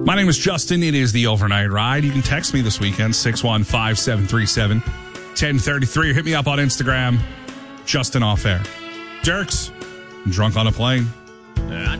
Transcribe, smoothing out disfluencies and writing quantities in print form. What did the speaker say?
My name is Justin. It is the Overnight Ride. You can text me this weekend, 615-737-1033, or hit me up on Instagram, Justin Off Air. Dirks, drunk on a plane.